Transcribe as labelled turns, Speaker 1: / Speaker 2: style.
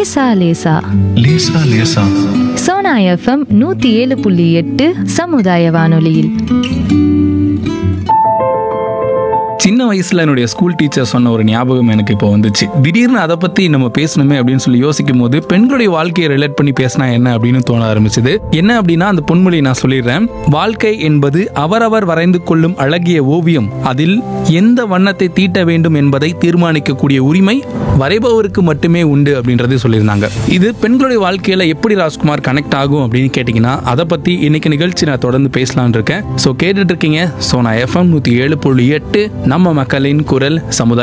Speaker 1: லேசா லேசா
Speaker 2: லேசா லேசா.
Speaker 1: சோனா எஃப்எம் 107.8 சமுதாய வானொலியில்.
Speaker 3: சின்ன வயசுல என்னுடைய ஸ்கூல் டீச்சர் சொன்ன ஒரு ஞாபகம் எனக்கு இப்போ வந்துச்சு. திடீர்னு அதை பத்தி நம்ம பேசணுமே அப்படின்னு சொல்லி யோசிக்கும் போது பெண்களுடைய வாழ்க்கையை ரிலேட் பண்ணி பேசினா என்ன அப்படின்னு தோண ஆரம்பிச்சது. என்ன அப்படின்னா அந்த பொன்மொழி நான் சொல்லிடுறேன். வாழ்க்கை என்பது அவரவர் வரைந்து கொள்ளும் அழகிய ஓவியம். அதில் எந்த வண்ணத்தை தீட்ட வேண்டும் என்பதை தீர்மானிக்கக்கூடிய உரிமை வரைபவருக்கு மட்டுமே உண்டு அப்படின்றது சொல்லியிருந்தாங்க. இது பெண்களுடைய வாழ்க்கையில எப்படி ராஜ்குமார் கனெக்ட் ஆகும் அப்படின்னு கேட்டீங்கன்னா அதை பத்தி இன்னைக்கு நிகழ்ச்சி நான் தொடர்ந்து பேசலாம்னு இருக்கேன். ஸோ கேட்டுட்டு இருக்கீங்க சோனா எஃப்எம் 107.8 நம்ம மக்களின் குரல் சமுதாய